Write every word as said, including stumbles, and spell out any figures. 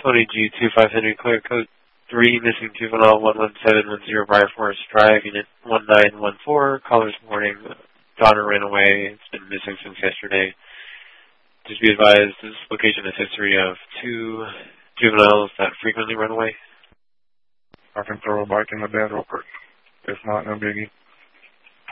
Tony G two five Henry Clear Code three, missing juvenile one one seven one zero Briar Forest Drive, unit one nine one four. Caller's morning. Daughter ran away. It's been missing since yesterday. Just be advised, this location has history of two juveniles that frequently run away. I can throw a bike in the bed real quick. If not, no biggie.